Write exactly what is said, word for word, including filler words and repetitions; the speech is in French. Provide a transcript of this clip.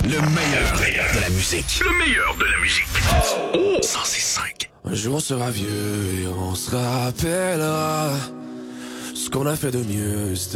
Le meilleur de la musique. Le meilleur de la musique. Oh, cent six cinq. Un jour on sera vieux et on se rappellera ce qu'on a fait de mieux.